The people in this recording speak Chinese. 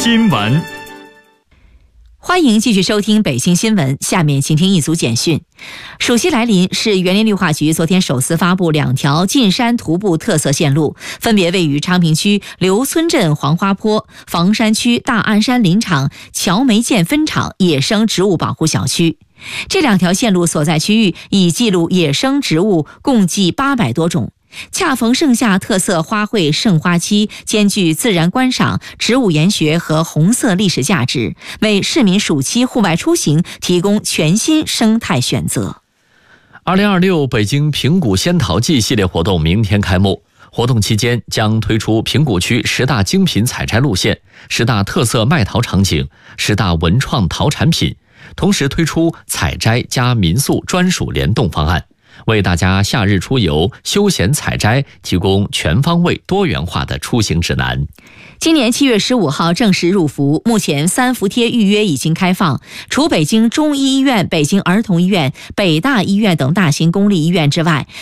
新闻。 欢迎继续收听北京新闻，下面请听一组简讯。暑期来临，市园林绿化局昨天首次发布2条进山徒步特色线路，分别位于昌平区刘村镇黄花坡、房山区大安山林场乔梅涧分场野生植物保护小区。这2条线路所在区域已记录野生植物共计800多种。恰逢盛夏特色花卉盛花期，兼具自然观赏、植物研学和红色历史价值，为市民暑期户外出行提供全新生态选择。 2026北京平谷仙桃季系列活动明天开幕，活动期间将推出平谷区10大精品采摘路线、10大特色卖桃场景、10大文创桃产品，同时推出采摘加民宿专属联动方案，为大家夏日出游、休闲采摘提供全方位多元化的出行指南。 今年7月15号正式入伏，目前3伏贴预约已经开放，除北京中医医院、北京儿童医院、北大医院等大型公立医院之外，